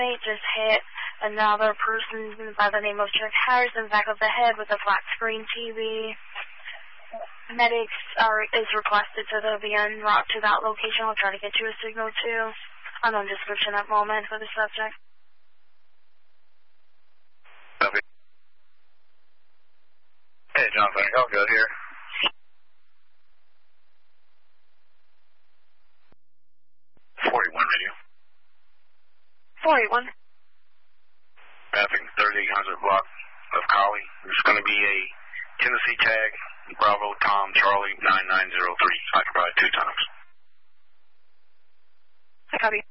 They just hit another person by the name of Chuck Harris in the back of the head with a flat screen TV. Medics is requested so they'll be en route to that location. I'll try to get you a signal too. Unknown description at moment for the subject. Copy. Hey, Jonathan, all good here. 41 radio. 481. Mapping 3800 block of Collie. There's going to be a Tennessee tag, Bravo, Tom, Charlie, 9903, occupied 2 times. I copy.